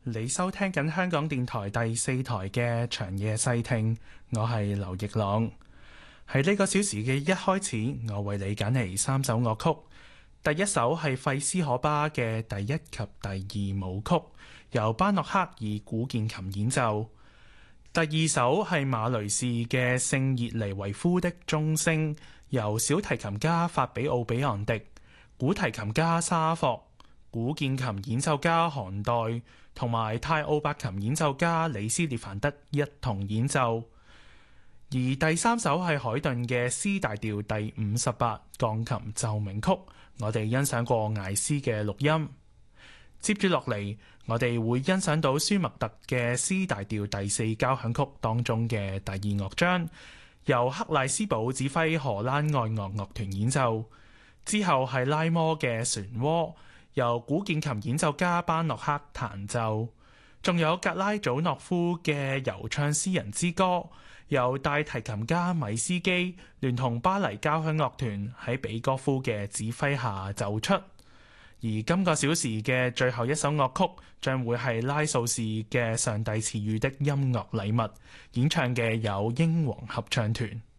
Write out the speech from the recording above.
你收聽緊香港電台第4台嘅長夜細聽，我係劉奕朗。喺呢個小時嘅一開始，我為你揀嚟3首樂曲。第一首係費斯可巴嘅第1及第2舞曲，由班諾克以古鍵琴演奏。第二首係馬雷士嘅聖熱尼維夫的鐘聲，由小提琴家法比奧比昂迪、古提琴家沙霍、古鍵琴演奏家韓代同埋泰奧伯琴演奏家李斯列凡德一同演奏。而第三首係海頓嘅 C 大調第58鋼琴奏鳴曲，我哋欣賞過艾斯嘅錄音。接住落嚟，我哋會欣賞到舒默特嘅 C 大調第4交響曲當中嘅第2樂章，由克賴斯堡指揮荷蘭愛樂樂團演奏。之後係拉摩嘅漩渦，由古鍵琴演奏家班諾克彈奏。仲有格拉祖諾夫嘅遊唱詩人之歌，由大提琴家米斯基聯同巴黎交響樂團喺比戈夫嘅指揮下奏出。而今個小時嘅最後一首樂曲將會係拉素士嘅上帝賜予的音樂禮物，演唱嘅有英皇合唱團。